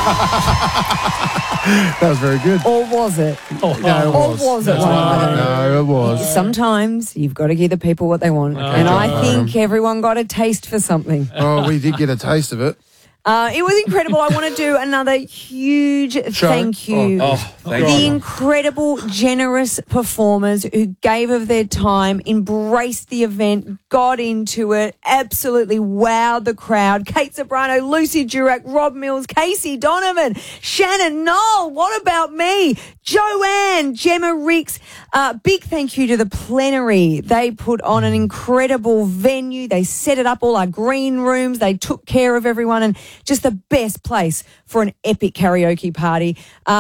That was very good. Or was it? No, it was. Or was it one of those? No, it was. Sometimes you've got to give the people what they want. And I think everyone got a taste for something. Oh, we did get a taste of it. It was incredible. I want to do another huge thank you. The incredible, generous performers who gave of their time, embraced the event, got into it, absolutely wowed the crowd. Kate Sobrano, Lucy Durack, Rob Mills, Casey Donovan, Shannon Knoll, What About Me, Joanne, Gemma Ricks. Big thank you to the Plenary. They put on an incredible venue. They set it up, all our green rooms. They took care of everyone, and just the best place for an epic karaoke party.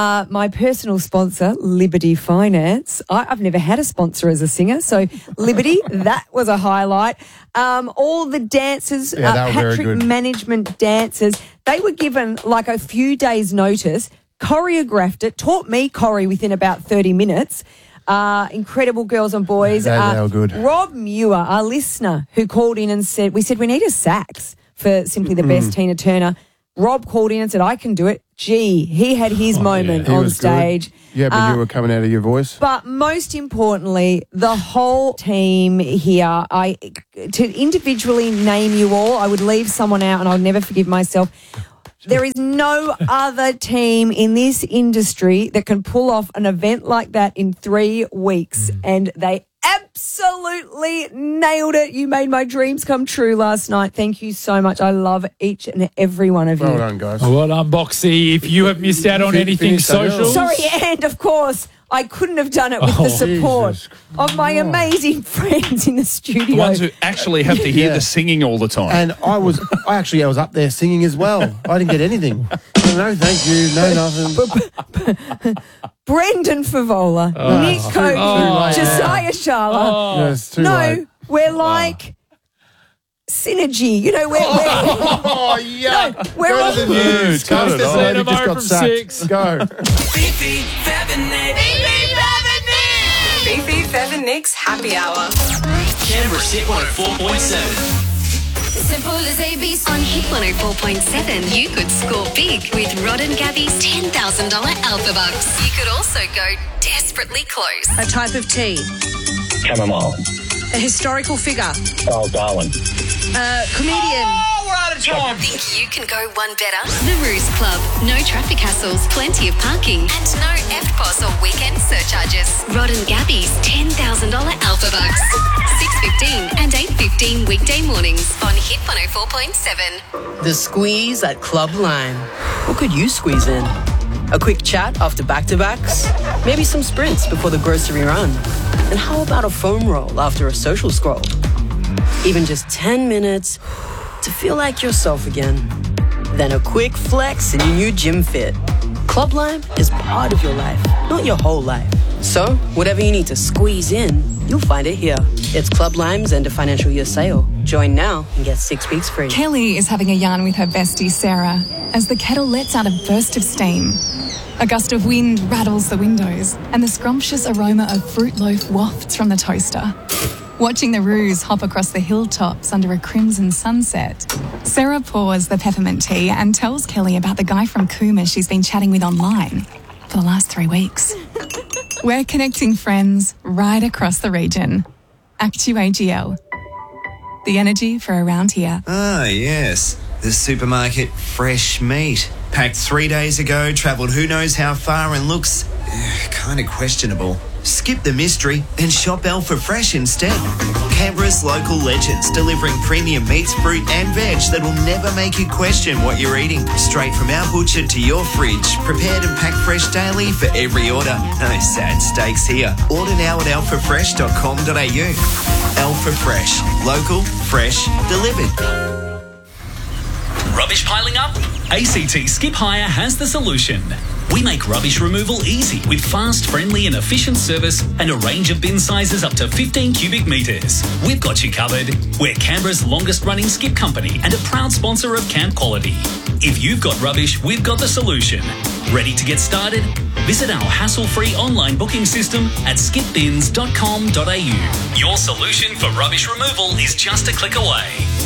My personal sponsor, Liberty Finance. I've never had a sponsor as a singer, so Liberty, that was a highlight. All the dancers, Patrick Management dancers, they were given like a few days' notice, choreographed it, taught me choreo within about 30 minutes. Incredible girls and boys. They were good. Rob Muir, our listener, who called in and said, we need a sax for Simply the Best, Tina Turner. Rob called in and said, I can do it. Gee, he had his moment on stage. Good. Yeah, but you were coming out of your voice. But most importantly, the whole team here, to individually name you all, I would leave someone out and I'll never forgive myself. There is no other team in this industry that can pull off an event like that in 3 weeks. And they absolutely nailed it. You made my dreams come true last night. Thank you so much. I love each and every one of you. Well done, guys. Well done, Boxy. If you have missed out on anything social... Sorry, and of course, I couldn't have done it with the support of my amazing friends in the studio. The ones who actually have to hear the singing all the time. And I was up there singing as well. I didn't get anything. No, thank you. No, nothing. Brendan Favola, Nick Coakley, Josiah Sharla. It's too late. We're like synergy. You know, we're we're on the news. Cut it off. Just got sacked. Go. Fifi, Fev and Nick's Happy Hour. Canberra's Hit 104.7. Simple as ABC. On Hit 104.7, you could score big with Rod and Gabby's $10,000 Alpha Bucks. You could also go desperately close. A type of tea. Chamomile. A historical figure. Oh, Darwin. A comedian. We're out of time. Think you can go one better? The Ruse Club. No traffic hassles, plenty of parking, and no FPOS or weekend surcharges. Rod and Gabby's $10,000 Alpha Bucks. 6:15 and 8:15 weekday mornings on Hit 104.7. The squeeze at Club Lime. What could you squeeze in? A quick chat after back-to-backs? Maybe some sprints before the grocery run? And how about a foam roll after a social scroll? Even just 10 minutes to feel like yourself again. Then a quick flex in your new gym fit. Club Lime is part of your life, not your whole life. So, whatever you need to squeeze in, you'll find it here. It's Club Lime's end of financial year sale. Join now and get 6 weeks free. Kelly is having a yarn with her bestie Sarah as the kettle lets out a burst of steam. A gust of wind rattles the windows and the scrumptious aroma of fruit loaf wafts from the toaster. Watching the Ruse hop across the hilltops under a crimson sunset, Sarah pours the peppermint tea and tells Kelly about the guy from Cooma she's been chatting with online for the last 3 weeks. We're connecting friends right across the region. ActuAGL. The energy for around here. Ah, yes. The supermarket fresh meat. Packed 3 days ago, travelled who knows how far and looks kind of questionable. Skip the mystery and shop Alpha Fresh instead. Canberra's local legends, delivering premium meats, fruit and veg that will never make you question what you're eating. Straight from our butcher to your fridge, prepared and packed fresh daily for every order. No sad steaks here. Order now at alphafresh.com.au. Alpha Fresh. Local, fresh, delivered. Rubbish piling up? ACT Skip Hire has the solution. We make rubbish removal easy with fast, friendly and efficient service and a range of bin sizes up to 15 cubic metres. We've got you covered. We're Canberra's longest running skip company and a proud sponsor of Camp Quality. If you've got rubbish, we've got the solution. Ready to get started? Visit our hassle-free online booking system at skipbins.com.au. Your solution for rubbish removal is just a click away.